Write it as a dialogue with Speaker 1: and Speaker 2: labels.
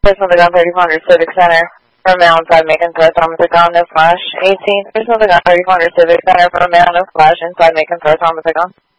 Speaker 1: Personal Gun 3400 Civic Center. For male inside making threats on the gun, no flash. 18. Personal Gun 3400 Civic Center. For male, no flash inside making threats on the gun.